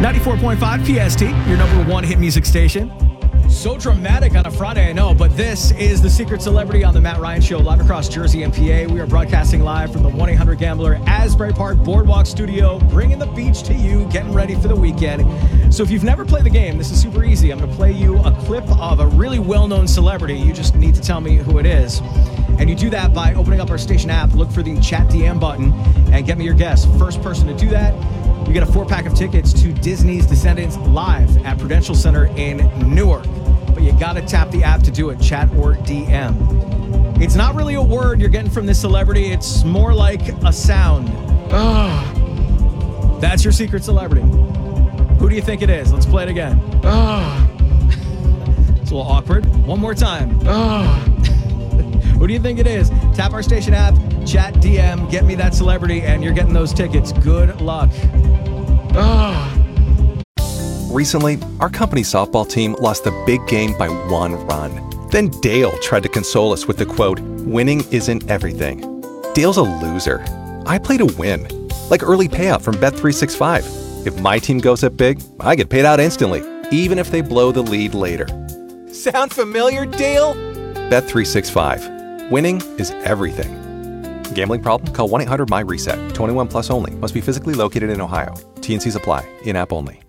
94.5 PST, your number one hit music station. So dramatic on a Friday, I know, but this is The Secret Celebrity on the Matt Ryan Show, live across Jersey and PA. We are broadcasting live from the 1-800-GAMBLER Asbury Park Boardwalk Studio, bringing the beach to you, getting ready for the weekend. So if you've never played the game, this is super easy. I'm going to play you a clip of a really well-known celebrity. You just need to tell me who it is. And you do that by opening up our station app, look for the chat DM button, and get me your guess. First person to do that, you get a 4-pack of tickets to Disney's Descendants live at Prudential Center in Newark. But you got to tap the app to do it, chat or DM. It's not really a word you're getting from this celebrity. It's more like a sound. That's your secret celebrity. Who do you think it is? Let's play it again. It's a little awkward. One more time. Who do you think it is? Tap our station app, chat, DM, get me that celebrity, and you're getting those tickets. Good luck. Recently, our company softball team lost the big game by 1 run. Then Dale tried to console us with the quote, "Winning isn't everything." Dale's a loser. I play to win, like early payout from Bet365. If my team goes up big, I get paid out instantly, even if they blow the lead later. Sound familiar, Dale? Bet365. Winning is everything. Gambling problem? Call 1-800-MY-RESET. 21 plus only. Must be physically located in Ohio. T&Cs apply. In-app only.